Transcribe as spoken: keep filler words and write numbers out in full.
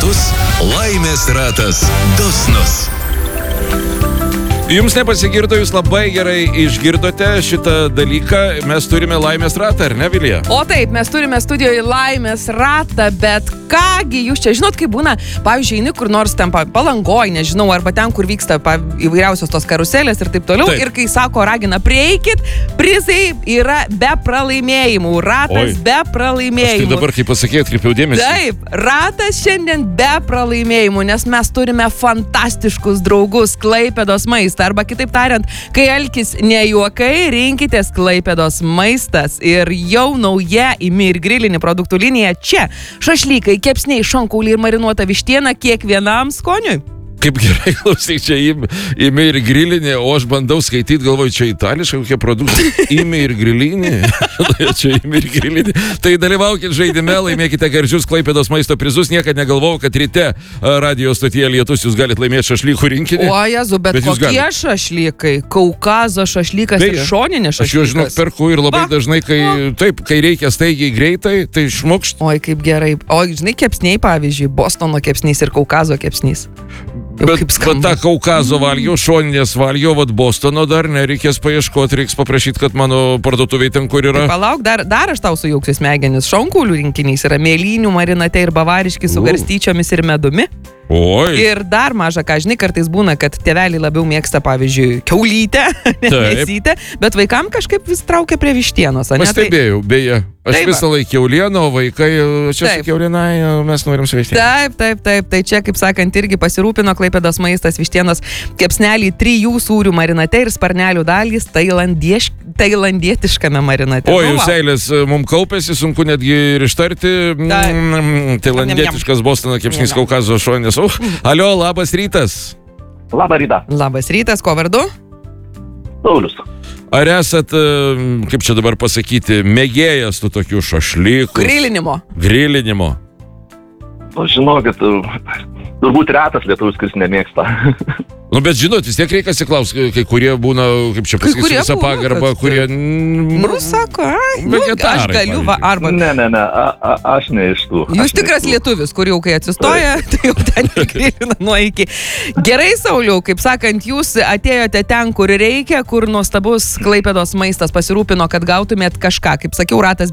lietus, laimės ratas Dosnus. Jums nepasigirdo, jūs labai gerai išgirdote šitą dalyką. Mes turime laimės ratą, ar ne, Vilija? O taip, mes turime studijoje laimės ratą, bet kągi jūs čia žinot, kaip būna, pavyzdžiui, eini kur nors ten Palangoj, nežinau, arba ten, kur vyksta pa, įvairiausios tos karuselės ir taip toliau. Taip. Ir kai sako, ragina, prieikit, prizai yra be pralaimėjimų, ratas Oi. be pralaimėjimų. Aš tai dabar, kaip pasakėjai, atkreipiau dėmesį. Taip, ratas šiandien be pralaimėjimų, nes mes turime fantastiškus draugus Klaipėdos maistą. Arba kitaip tariant, kai alkis nejuokai, rinkitės Klaipėdos maistas. Ir jau nauja imi ir grilinį produktų linija čia. Šašlykai, kepsniai, šonkauliai ir marinuota vištiena kiekvienam skoniui. Kaip gerai, klausyk, čia imi ir grilinį, o aš bandau skaityti, galvoju, čia itališkai kokie produktai. Imi ir grilinį. Čia imi ir grilinį. Tai dalyvaukit žaidime, laimėkite gardžius Klaipėdos maisto prizus. Niekad negalvojau, kad ryte radio stotyje Lietus jūs galite laimėti šašlykų rinkinį. O, Jezu, bet, bet kokie galit. Šašlykai? Kaukazo šašlykas Beje, ir šoninė šašlykas. Aš jau žinok, perku ir labai ba, dažnai, kai, taip, kai reikia staigiai greitai, tai šmukšt. Oi, kaip gerai. O, žinai, kepsniai, pavyzdžiui, Bostono kepsnys ir Kaukazo kepsnys. Bet tą Kaukazo valgiau, šoninės valgiau, vat Bostono dar nereikės paieškoti, reiks paprašyti, kad mano parduotuviai ten, kur yra. Tai palauk, dar, dar aš tau sujauksiu smegenis. Šonkaulių rinkinys yra mėlynių marinate ir bavariški su garstyčiomis ir medumi. Oi. Ir dar maža, ką žinai, kartais būna, kad tėveliai labiau mėgsta, pavyzdžiui, kiaulytę, mėsytę, bet vaikam kažkaip vis traukia prie vištienos. Pastebėjau, beje. Aš taip, visą laiką kiaulieną, o vaikai čia taip. Su kiaulienai mes norim su vištiena. Taip, taip, taip. Tai čia, kaip sakant, irgi pasirūpino Klaipėdos maistas vištienos kepsnelį trijų sūrių marinate ir sparnelių dalys tailandieš, tailandietiškame marinate. O, jūs eilės mums kaupėsi, sunku netgi ir ištarti. Mm, tailandietiškas Bostono kepsnys Kaukazo šonės. Uh, alio, labas rytas. Labą rytą. Labas rytas, ko vardu? Saulius. Ar esat, kaip čia dabar pasakyti, mėgėjas tų tokių šašlykų? Grilinimo. Grilinimo. Nu, žinokit, turbūt retas lietuvis, kuris nemėgsta. Nu, bet žinot, vis tiek reikia atsiklausti, kai kurie būna, kaip čia pasakysiu, visą pagarbą, kad, kurie... Nu, sako, ai, nu, aš galiu, va, arba... Ne, ne, ne, a, a, aš ne iš tų. Jūs tikras lietuvis, kur jau kai atsistoja, tai jau ten grįžina nuo iki. Gerai, Sauliau, kaip sakant, jūs atėjote ten, kur reikia, kur nuostabus Klaipėdos maistas pasirūpino, kad gautumėt kažką. Kaip sakiau, ratas